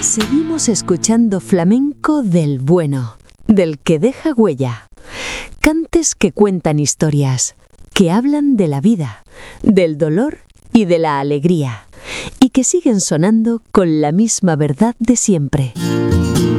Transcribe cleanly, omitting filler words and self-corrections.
Seguimos escuchando flamenco del bueno, del que deja huella. Cantes que cuentan historias, que hablan de la vida, del dolor y de la alegría, y que siguen sonando con la misma verdad de siempre.